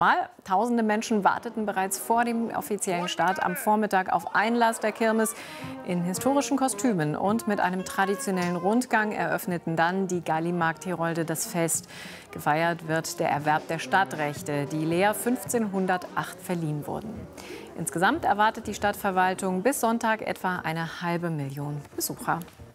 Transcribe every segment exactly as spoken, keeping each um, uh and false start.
Tausende Menschen warteten bereits vor dem offiziellen Start am Vormittag auf Einlass der Kirmes. In historischen Kostümen und mit einem traditionellen Rundgang eröffneten dann die Gallimarkt-Herolde das Fest. Gefeiert wird der Erwerb der Stadtrechte, die Leer fünfzehnhundertacht verliehen wurden. Insgesamt erwartet die Stadtverwaltung bis Sonntag etwa eine halbe Million Besucher.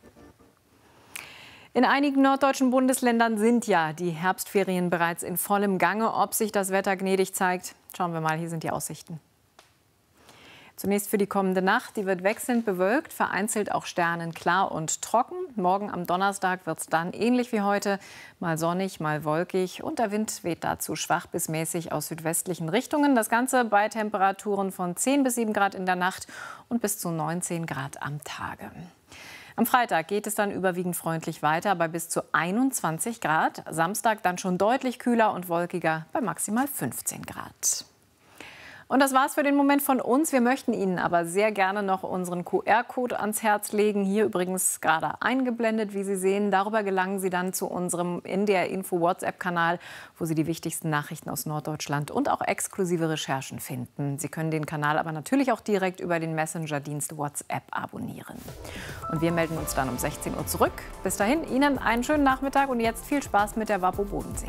In einigen norddeutschen Bundesländern sind ja die Herbstferien bereits in vollem Gange. Ob sich das Wetter gnädig zeigt, schauen wir mal. Hier sind die Aussichten. Zunächst für die kommende Nacht. Die wird wechselnd bewölkt, vereinzelt auch sternenklar und trocken. Morgen am Donnerstag wird es dann ähnlich wie heute. Mal sonnig, mal wolkig. Und der Wind weht dazu schwach bis mäßig aus südwestlichen Richtungen. Das Ganze bei Temperaturen von zehn bis sieben Grad in der Nacht und bis zu neunzehn Grad am Tage. Am Freitag geht es dann überwiegend freundlich weiter bei bis zu einundzwanzig Grad. Samstag dann schon deutlich kühler und wolkiger bei maximal fünfzehn Grad. Und das war's für den Moment von uns. Wir möchten Ihnen aber sehr gerne noch unseren Q R-Code ans Herz legen. Hier übrigens gerade eingeblendet, wie Sie sehen. Darüber gelangen Sie dann zu unserem N D R-Info WhatsApp-Kanal, wo Sie die wichtigsten Nachrichten aus Norddeutschland und auch exklusive Recherchen finden. Sie können den Kanal aber natürlich auch direkt über den Messenger-Dienst WhatsApp abonnieren. Und wir melden uns dann um sechzehn Uhr zurück. Bis dahin Ihnen einen schönen Nachmittag und jetzt viel Spaß mit der WaPo Bodensee.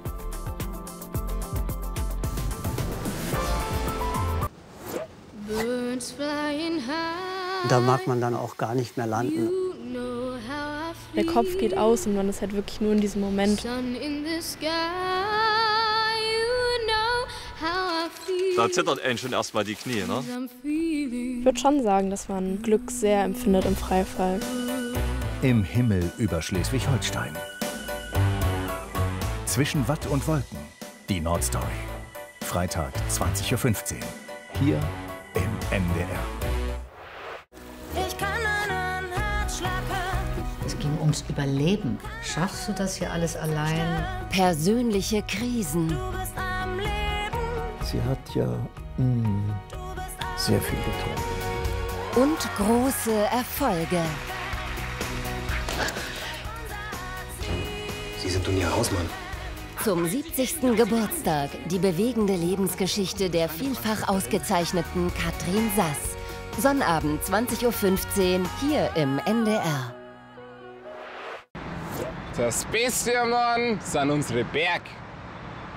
Da mag man dann auch gar nicht mehr landen. Der Kopf geht aus und man ist halt wirklich nur in diesem Moment. Da zittert einen schon erst mal die Knie, ne? Ich würde schon sagen, dass man Glück sehr empfindet im Freifall. Im Himmel über Schleswig-Holstein. Zwischen Watt und Wolken. Die Nordstory. Freitag zwanzig Uhr fünfzehn. Hier im N D R. Ich kann meinen Herzschlag hören. Es ging ums Überleben. Schaffst du das hier alles allein? Persönliche Krisen. Du bist am Leben. Sie hat ja mh, sehr viel getan. Und große Erfolge. Sie sind nun Ihr Hausmann. Zum siebzigsten Geburtstag die bewegende Lebensgeschichte der vielfach ausgezeichneten Katrin Sass. Sonnabend zwanzig Uhr fünfzehn hier im N D R. Das Beste, Mann, sind unsere Berg.